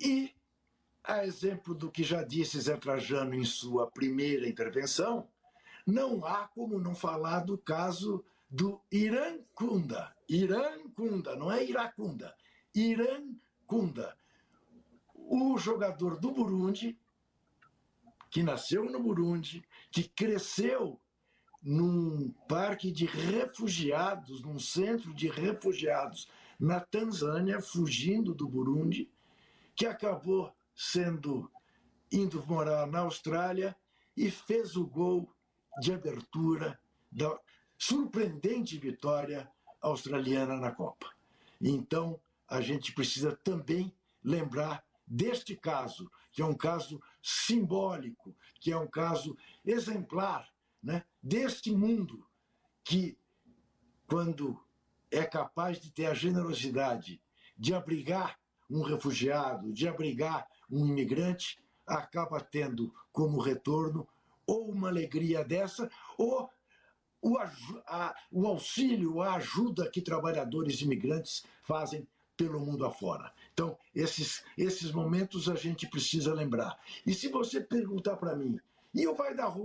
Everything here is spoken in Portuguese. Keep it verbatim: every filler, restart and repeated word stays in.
E, a exemplo do que já disse Zé Trajano em sua primeira intervenção, não há como não falar do caso do Iracunda. Iracunda, não é Iracunda. Iracunda, o jogador do Burundi, que nasceu no Burundi, que cresceu num parque de refugiados, num centro de refugiados na Tanzânia, fugindo do Burundi, que acabou sendo indo morar na Austrália e fez o gol de abertura da surpreendente vitória australiana na Copa. Então, a gente precisa também lembrar deste caso, que é um caso simbólico, que é um caso exemplar, né, deste mundo que, quando é capaz de ter a generosidade de abrigar um refugiado, de abrigar um imigrante, acaba tendo como retorno ou uma alegria dessa, ou o, a, o auxílio, a ajuda que trabalhadores imigrantes fazem pelo mundo afora. Então, esses, esses momentos a gente precisa lembrar. E se você perguntar para mim, e o Vai da Rua?